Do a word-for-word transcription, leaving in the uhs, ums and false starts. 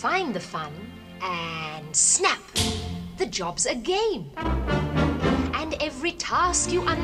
find the fun, and snap! The job's a game. And every task you undertake